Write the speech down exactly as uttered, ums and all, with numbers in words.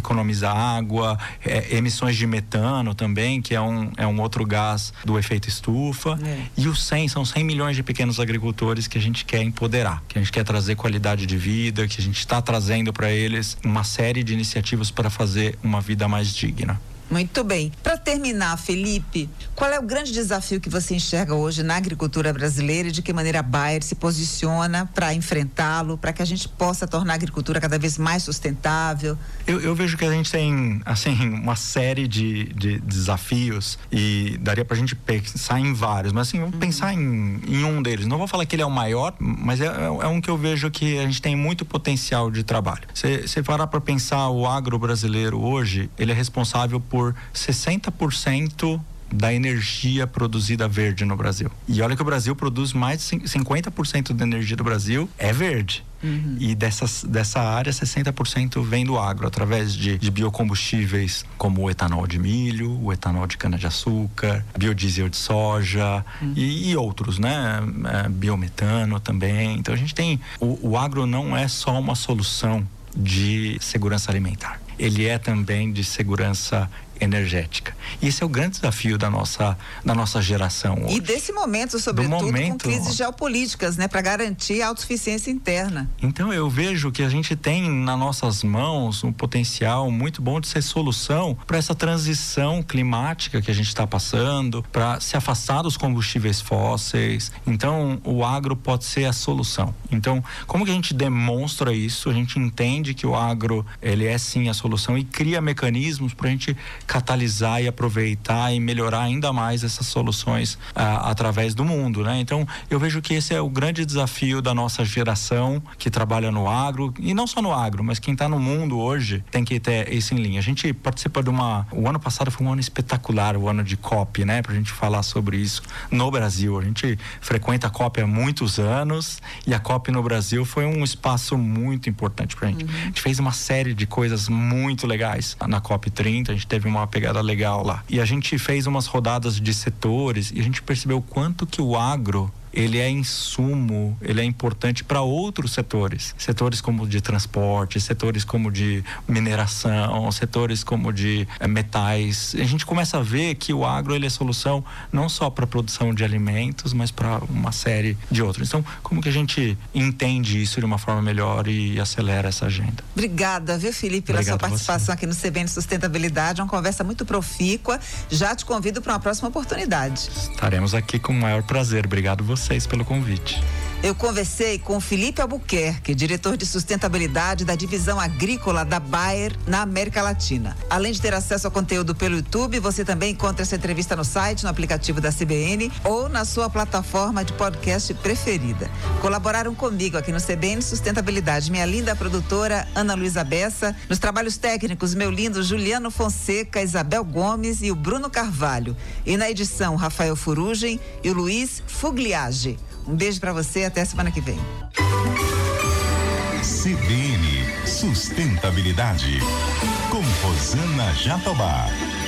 economiza água, é, emissões de metano também, que é um, é um outro gás do efeito estufa. É. E os cem, são cem milhões de pequenos agricultores que a gente quer empoderar, que a gente quer trazer qualidade de vida, que a gente está trazendo para eles uma série de iniciativas para fazer uma vida mais digna. Muito bem. Para terminar, Felipe, qual é o grande desafio que você enxerga hoje na agricultura brasileira e de que maneira a Bayer se posiciona para enfrentá-lo, para que a gente possa tornar a agricultura cada vez mais sustentável? Eu, eu vejo que a gente tem, assim, uma série de, de desafios e daria para a gente pensar em vários, mas assim, vamos uhum. pensar em, em um deles. Não vou falar que ele é o maior, mas é, é um que eu vejo que a gente tem muito potencial de trabalho. Você parar para pensar, o agro brasileiro hoje, ele é responsável por por sessenta por cento da energia produzida verde no Brasil. E olha que o Brasil produz mais de cinquenta por cento da energia do Brasil é verde. Uhum. E dessas, dessa área, sessenta por cento vem do agro, através de, de biocombustíveis como o etanol de milho, o etanol de cana-de-açúcar, biodiesel de soja uhum. e, e outros, né? É, biometano também. Então a gente tem... O, o agro não é só uma solução de segurança alimentar. Ele é também de segurança energética. E esse é o grande desafio da nossa, da nossa geração hoje. E desse momento, sobretudo, momento, com crises geopolíticas, né? Para garantir a autossuficiência interna. Então eu vejo que a gente tem nas nossas mãos um potencial muito bom de ser solução para essa transição climática que a gente está passando, para se afastar dos combustíveis fósseis. Então o agro pode ser a solução. Então, como que a gente demonstra isso? A gente entende que o agro, ele é sim a solução e cria mecanismos para a gente catalisar e aproveitar e melhorar ainda mais essas soluções ah, através do mundo, né? Então eu vejo que esse é o grande desafio da nossa geração que trabalha no agro, e não só no agro, mas quem está no mundo hoje tem que ter isso em linha. A gente participa de uma... O ano passado foi um ano espetacular, o ano de COP, né? Pra gente falar sobre isso no Brasil. A gente frequenta a COP há muitos anos e a COP no Brasil foi um espaço muito importante pra gente. Uhum. A gente fez uma série de coisas muito legais na COP trinta, a gente teve uma pegada legal lá. E a gente fez umas rodadas de setores e a gente percebeu o quanto que o agro, ele é insumo, ele é importante para outros setores. Setores como de transporte, setores como de mineração, setores como de é, metais. A gente começa a ver que o agro, ele é solução não só para a produção de alimentos, mas para uma série de outros. Então, como que a gente entende isso de uma forma melhor e acelera essa agenda? Obrigada, viu, Felipe, pela Obrigado sua participação aqui no C B N Sustentabilidade. É uma conversa muito profícua. Já te convido para uma próxima oportunidade. Estaremos aqui com o maior prazer. Obrigado você. Vocês pelo convite. Eu conversei com Felipe Albuquerque, diretor de sustentabilidade da divisão agrícola da Bayer na América Latina. Além de ter acesso ao conteúdo pelo YouTube, você também encontra essa entrevista no site, no aplicativo da C B N ou na sua plataforma de podcast preferida. Colaboraram comigo aqui no C B N Sustentabilidade minha linda produtora Ana Luísa Bessa, nos trabalhos técnicos meu lindo Juliano Fonseca, Isabel Gomes e o Bruno Carvalho. E na edição Rafael Furugem e o Luiz Fugliage. Um beijo pra você, até semana que vem. C B N Sustentabilidade com Rosana Jatobá.